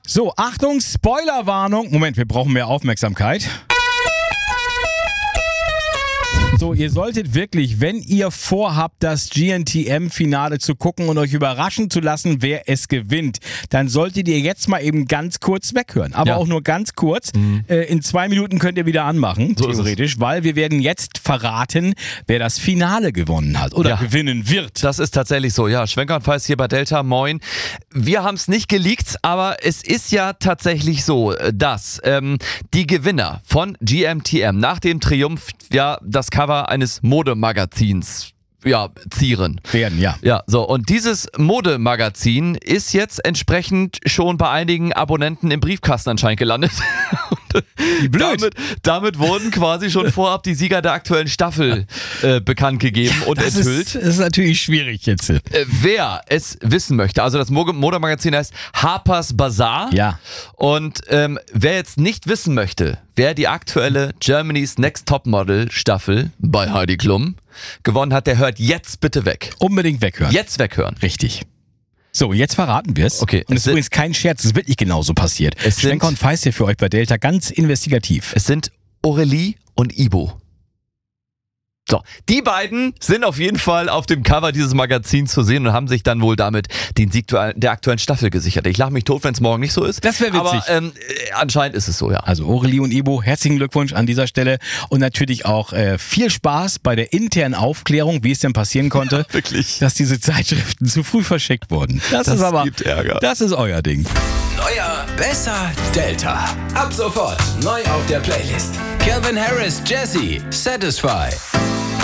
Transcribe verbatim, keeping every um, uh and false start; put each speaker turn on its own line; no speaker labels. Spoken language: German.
So, Achtung, Spoilerwarnung. Moment, wir brauchen mehr Aufmerksamkeit. So, ihr solltet wirklich, wenn ihr vorhabt, das G N T M-Finale zu gucken und euch überraschen zu lassen, wer es gewinnt, dann solltet ihr jetzt mal eben ganz kurz weghören. Aber
Ja.
auch nur ganz kurz.
Mhm.
Äh, in zwei Minuten könnt ihr wieder anmachen,
So ist
theoretisch, weil wir werden jetzt verraten, wer das Finale gewonnen hat oder
Ja.
gewinnen wird.
Das ist tatsächlich so, ja. Schwenker und Pfeiß hier bei Delta, moin. Wir haben es nicht geleakt, aber es ist ja tatsächlich so, dass ähm, die Gewinner von G M T M nach dem Triumph ja das Cover eines Modemagazins ja, zieren.
Werden, ja.
Ja, so, und dieses Modemagazin ist jetzt entsprechend schon bei einigen Abonnenten im Briefkasten anscheinend gelandet.
Wie blöd.
Damit, damit wurden quasi schon vorab die Sieger der aktuellen Staffel äh, bekannt gegeben und
Das
enthüllt.
ist, das ist natürlich schwierig jetzt.
Äh, wer es wissen möchte, also das Mo- Modemagazin heißt Harper's Bazaar.
Ja.
Und ähm, wer jetzt nicht wissen möchte, wer die aktuelle Germany's Next Topmodel Staffel bei Heidi Klum gewonnen hat, der hört jetzt bitte weg.
Unbedingt weghören.
Jetzt weghören.
Richtig. So, jetzt verraten wir es.
Okay,
Und
es
es ist
sind-
übrigens kein Scherz, es ist wirklich genauso passiert.
Es sind-
Schwenker und Feist hier für euch bei Delta, ganz investigativ.
Es sind Aurelie und Ibo. So, die beiden sind auf jeden Fall auf dem Cover dieses Magazins zu sehen und haben sich dann wohl damit den Sieg der aktuellen Staffel gesichert. Ich lache mich tot, wenn es morgen nicht so ist.
Das wär witzig.
Aber ähm, äh, anscheinend ist es so, ja.
Also Aurelie und Ibo, herzlichen Glückwunsch an dieser Stelle und natürlich auch äh, viel Spaß bei der internen Aufklärung, wie es denn passieren konnte,
Wirklich.
dass diese Zeitschriften zu früh verschickt wurden. Das,
Das
ist aber,
gibt Ärger.
das ist euer Ding.
Neuer, besser, Delta. Ab sofort neu auf der Playlist. Calvin Harris, Jesse, Satisfy.